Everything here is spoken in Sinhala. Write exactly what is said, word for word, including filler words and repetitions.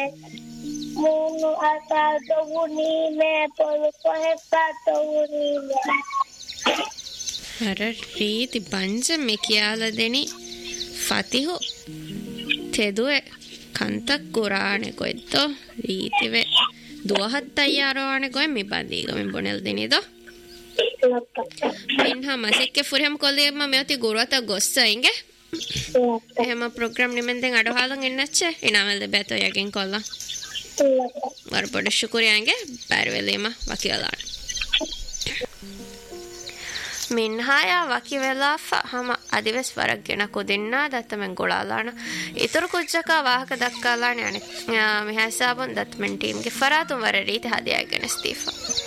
Munu asal tawuni me polu koheka tawuni me. අර රීති පංච මේ කියලා දෙනි ෆතිහු තෙදුවේ කන්තක් කුරානේ කොයිතෝ රීතිවේ දුවහත් අයියාරෝනේ කොයි මිබන්දීග මෙන් බොනෙල් දෙනිදෝ මින්හා මසික්කේ ෆුරියම් කොලියම මෙති ගුරුවත ගොස්සයින්ගේ එහෙම ප්‍රෝග්‍රෑම් නිමෙන්දෙන් අඩහාලන් එන්නච්චේ ඉනාමල්ද බැතෝ යකින් කොල්ලා වර පොඩ ශුක්‍රියාන්ගේ බැරිවෙලීම වකියලාන මින්හායා වකිවෙලාෆා හම අදිවස් වරක් ගෙන කොදින්නා දත්තමෙන් ගොලාලාන ඉතුරු කුච්චකා වාහක දක්කාලාන යන මිහැසාබොන් දත්මෙන් ටීම්ගේ ෆරාතුන් වර රීති හදියාගෙන ස්තීෆා